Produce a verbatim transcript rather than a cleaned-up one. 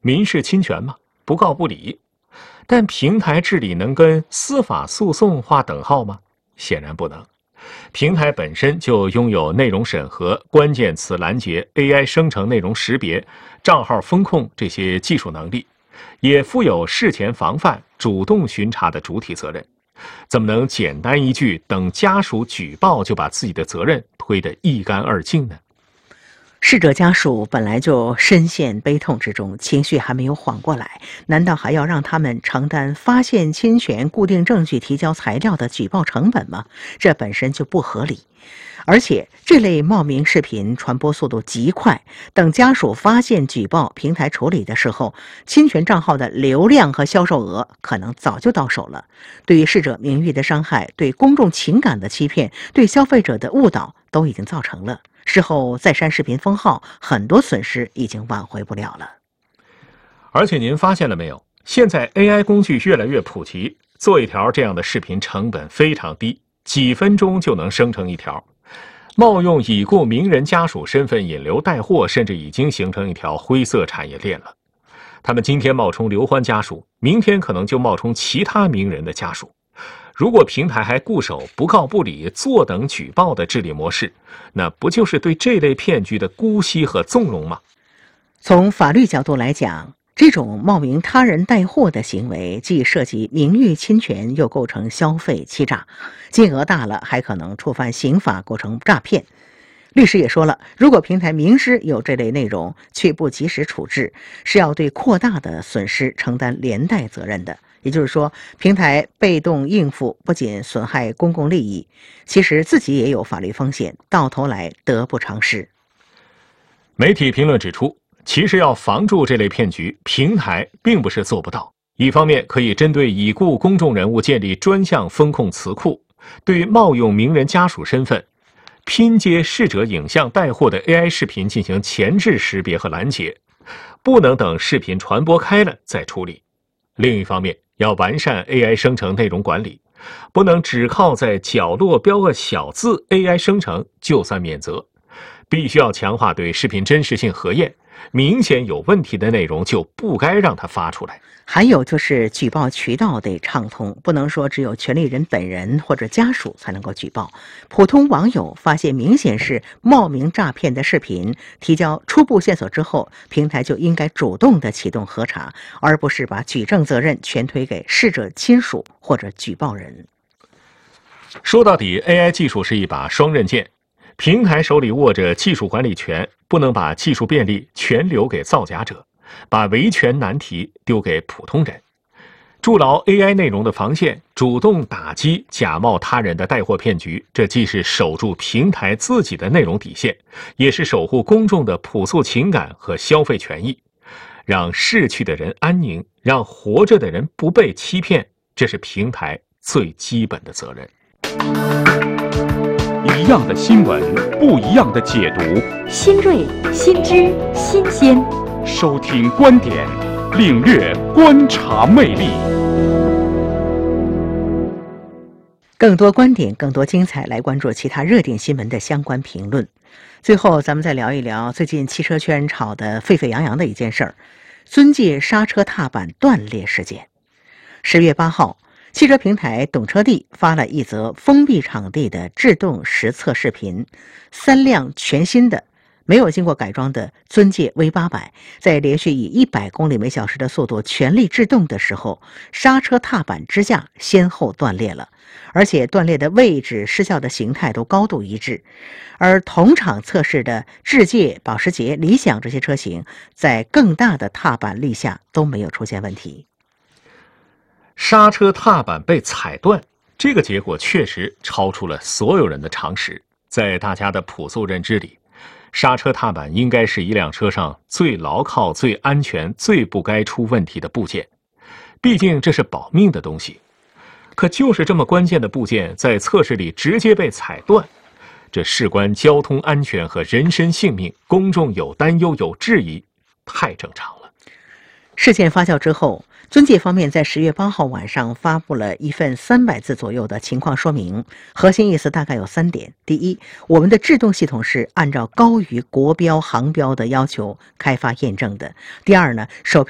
民事侵权吗？不告不理。但平台治理能跟司法诉讼划等号吗？显然不能。平台本身就拥有内容审核、关键词拦截、A I 生成内容识别、账号风控这些技术能力，也负有事前防范、主动巡查的主体责任。怎么能简单一句等家属举报就把自己的责任推得一干二净呢？ 逝者家属本来就深陷悲痛之中，情绪还没有缓过来，难道还要让他们承担发现侵权、固定证据、提交材料的举报成本吗？这本身就不合理。而且这类冒名视频传播速度极快，等家属发现举报，平台处理的时候，侵权账号的流量和销售额可能早就到手了。对于逝者名誉的伤害，对公众情感的欺骗，对消费者的误导都已经造成了。事后再删视频封号，很多损失已经挽回不了了。 而且您发现了没有，现在 A I 工具越来越普及，做一条这样的视频成本非常低，几分钟就能生成一条。冒用已故名人家属身份引流带货，甚至已经形成一条灰色产业链了。他们今天冒充刘欢家属，明天可能就冒充其他名人的家属。如果平台还固守不告不理、坐等举报的治理模式，那不就是对这类骗局的姑息和纵容吗？ 从法律角度来讲，这种冒名他人带货的行为既涉及名誉侵权，又构成消费欺诈，金额大了还可能触犯刑法，构成诈骗。律师也说了，如果平台明知有这类内容却不及时处置，是要对扩大的损失承担连带责任的。也就是说，平台被动应付不仅损害公共利益，其实自己也有法律风险，到头来得不偿失。 媒体评论指出，其实要防住这类骗局，平台并不是做不到。一方面可以针对已故公众人物建立专项风控词库，对冒用名人家属身份拼接逝者影像带货的 A I 视频进行前置识别和拦截，不能等视频传播开了再处理。另一方面，要完善 A I 生成内容管理，不能只靠在角落标个小字 A I 生成就算免责，必须要强化对视频真实性核验，明显有问题的内容就不该让它发出来。 还有就是举报渠道得畅通，不能说只有权利人本人或者家属才能够举报。普通网友发现明显是冒名诈骗的视频，提交初步线索之后，平台就应该主动的启动核查，而不是把举证责任全推给逝者亲属或者举报人。 说到底 ，A I 技术是一把双刃剑，平台手里握着技术管理权，不能把技术便利全留给造假者，把维权难题丢给普通人。筑牢 A I 内容的防线，主动打击假冒他人的带货骗局，这既是守住平台自己的内容底线，也是守护公众的朴素情感和消费权益。让逝去的人安宁，让活着的人不被欺骗，这是平台最基本的责任。 一样的新闻，不一样的解读， 新锐、新知、新鲜。 收听观点，领略观察魅力。 更多观点，更多精彩，来关注其他热点新闻的相关评论。最后，咱们再聊一聊最近汽车圈炒得沸沸扬扬的一件事儿——尊界刹车踏板断裂事件。十月八号，汽车平台懂车帝发了一则封闭场地的制动实测视频，三辆全新的没有经过改装的尊界 V 八百，在连续以一百公里每小时的速度全力制动的时候，刹车踏板支架先后断裂了，而且断裂的位置、失效的形态都高度一致。而同场测试的智界、保时捷、理想这些车型，在更大的踏板力下都没有出现问题。 刹车踏板被踩断，这个结果确实超出了所有人的常识。在大家的朴素认知里，刹车踏板应该是一辆车上最牢靠、最安全、最不该出问题的部件，毕竟这是保命的东西。可就是这么关键的部件，在测试里直接被踩断，这事关交通安全和人身性命，公众有担忧、有质疑，太正常了。 事件发酵之后，尊界方面在十月八号晚上发布了一份三百字左右的情况说明，核心意思大概有三点：第一，我们的制动系统是按照高于国标航标的要求开发验证的；第二呢，首